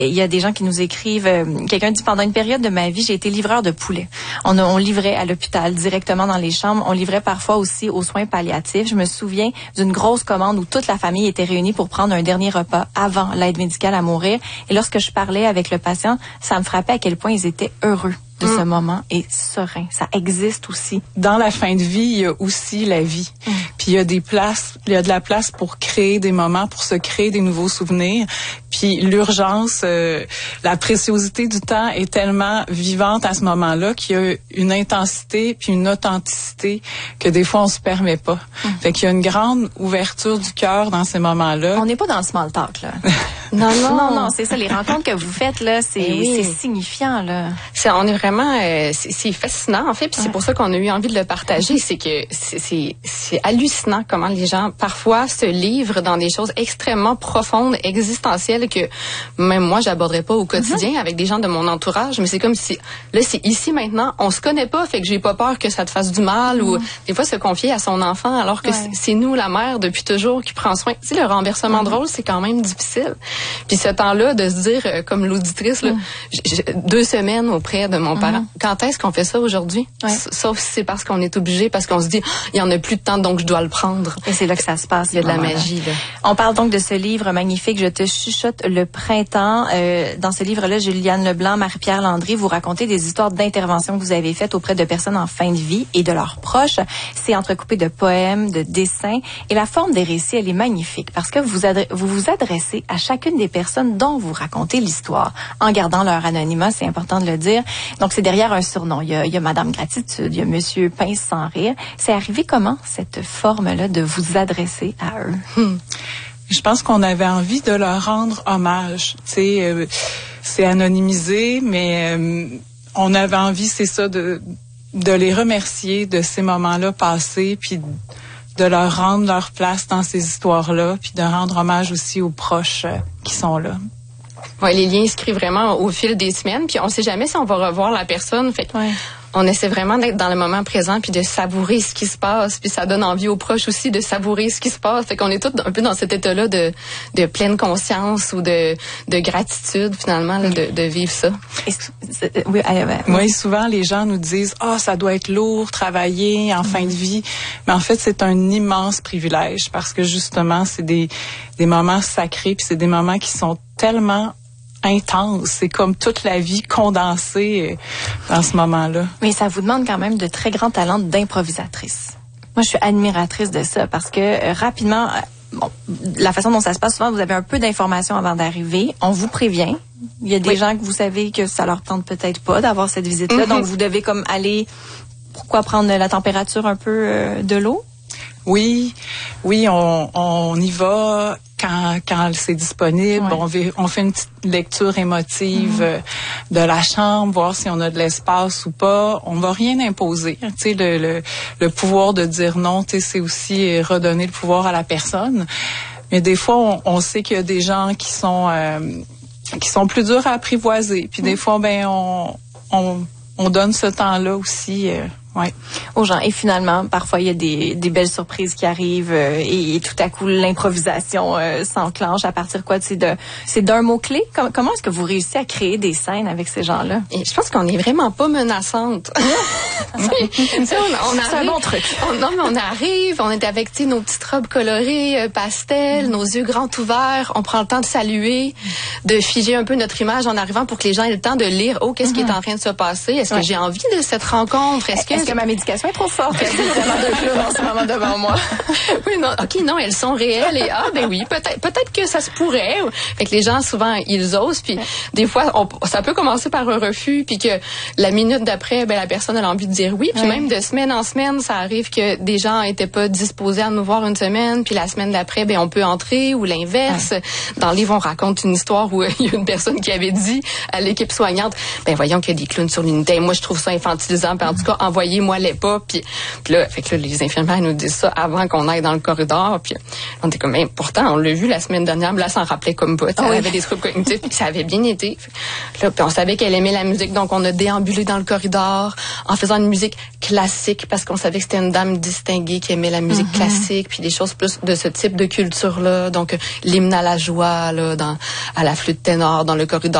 Il y a des gens qui nous écrivent, quelqu'un dit, pendant une période de ma vie, j'ai été livreur de poulet. On livrait à l'hôpital, directement dans les chambres. On livrait parfois aussi aux soins palliatifs. Je me souviens d'une grosse commande où toute la famille était réunie pour prendre un dernier repas avant l'aide médicale à mourir. Et lorsque je parlais avec le patient, ça me frappait à quel point ils étaient heureux de ce moment et serein. Ça existe aussi. Dans la fin de vie, il y a aussi la vie. Puis il y a de la place pour créer des moments, pour se créer des nouveaux souvenirs. Puis l'urgence, la préciosité du temps est tellement vivante à ce moment-là qu'il y a une intensité puis une authenticité que des fois on se permet pas. Fait qu'il y a une grande ouverture du cœur dans ces moments-là. On n'est pas dans le small talk, là. Non, c'est ça. Les rencontres que vous faites, là, c'est signifiant, là. On est vraiment, c'est fascinant, en fait, puis c'est pour ça qu'on a eu envie de le partager. C'est que c'est hallucinant comment les gens, parfois, se livrent dans des choses extrêmement profondes, existentielles, que même moi, j'aborderais pas au quotidien avec des gens de mon entourage. Mais c'est comme si, là, c'est ici, maintenant, on se connaît pas, fait que j'ai pas peur que ça te fasse du mal, ou des fois se confier à son enfant, alors que c'est nous, la mère, depuis toujours, qui prend soin. Tu sais, le renversement de rôle, c'est quand même difficile. Puis ce temps-là, de se dire, comme l'auditrice, là, 2 semaines auprès de mon parent. Quand est-ce qu'on fait ça aujourd'hui? Sauf si c'est parce qu'on est obligé, parce qu'on se dit, il y en a plus de temps, donc je dois le prendre. Et c'est là que ça se passe. Il y a de la magie, là. On parle donc de ce livre magnifique, Je te chuchote le printemps. Dans ce livre-là, Juliane Leblanc, Marie-Pierre Landry, vous racontez des histoires d'intervention que vous avez faites auprès de personnes en fin de vie et de leurs proches. C'est entrecoupé de poèmes, de dessins. Et la forme des récits, elle est magnifique parce que vous vous adressez à chacune des personnes dont vous racontez l'histoire, en gardant leur anonymat, c'est important de le dire. Donc, c'est derrière un surnom. Il y a Madame Gratitude, il y a Monsieur Pince sans rire. C'est arrivé comment, cette forme-là, de vous adresser à eux? Je pense qu'on avait envie de leur rendre hommage. Tu sais, c'est anonymisé, mais on avait envie, c'est ça, de les remercier de ces moments-là passés, puis de leur rendre leur place dans ces histoires-là, puis de rendre hommage aussi aux proches qui sont là. Ouais, les liens se créent vraiment au fil des semaines, puis on sait jamais si on va revoir la personne. Fait on essaie vraiment d'être dans le moment présent puis de savourer ce qui se passe, puis ça donne envie aux proches aussi de savourer ce qui se passe. Fait qu'on est tous un peu dans cet état-là de pleine conscience ou de gratitude finalement là, de vivre ça. Oui, souvent les gens nous disent ça doit être lourd travailler en fin de vie, mais en fait c'est un immense privilège parce que justement c'est des moments sacrés puis c'est des moments qui sont tellement intense. C'est comme toute la vie condensée dans ce moment-là. Mais ça vous demande quand même de très grands talents d'improvisatrice. Moi, je suis admiratrice de ça parce que rapidement, la façon dont ça se passe, souvent, vous avez un peu d'informations avant d'arriver. On vous prévient. Il y a des gens que vous savez que ça leur tente peut-être pas d'avoir cette visite-là. Donc, vous devez comme aller, pourquoi prendre la température un peu de l'eau? Oui, on y va quand c'est disponible. On fait une petite lecture émotive de la chambre, voir si on a de l'espace ou pas. On va rien imposer. Tu sais, le pouvoir de dire non, tu sais, c'est aussi redonner le pouvoir à la personne. Mais des fois, on sait qu'il y a des gens qui sont plus durs à apprivoiser. Puis des fois, on donne ce temps-là aussi. Aux gens. Et finalement, parfois, il y a des belles surprises qui arrivent et tout à coup, l'improvisation s'enclenche à partir c'est d'un mot-clé. Comment est-ce que vous réussissez à créer des scènes avec ces gens-là? Et je pense qu'on est vraiment pas menaçante. C'est un bon truc. On arrive, on est avec nos petites robes colorées, pastel, nos yeux grands ouverts, on prend le temps de saluer, de figer un peu notre image en arrivant pour que les gens aient le temps de lire, qu'est-ce qui est en train de se passer? Est-ce que j'ai envie de cette rencontre? Est-ce que ma médication est trop forte? J'ai vraiment de clous en ce moment devant moi. Oui, non, elles sont réelles et oui, peut-être que ça se pourrait. Fait que les gens, souvent, ils osent, puis des fois, ça peut commencer par un refus, puis que la minute d'après, la personne a envie de dire oui, puis même de semaine en semaine, ça arrive que des gens étaient pas disposés à nous voir une semaine, puis la semaine d'après, on peut entrer, ou l'inverse. Dans le livre, on raconte une histoire où il y a une personne qui avait dit à l'équipe soignante, voyons qu'il y a des clowns sur l'unité. Moi, je trouve ça infantilisant, puis en tout cas, envoyez réveiller, moi l'ai pas. Puis là, fait que là, les infirmières nous disent ça avant qu'on aille dans le corridor. Puis on était comme, pourtant, on l'a vu la semaine dernière, mais là, ça en rappelait comme pas. Elle avait des troubles cognitifs, puis ça avait bien été. Là, puis on savait qu'elle aimait la musique, donc on a déambulé dans le corridor en faisant une musique classique, parce qu'on savait que c'était une dame distinguée qui aimait la musique classique, puis des choses plus de ce type de culture-là. Donc, l'hymne à la joie, là, à la flûte ténor dans le corridor.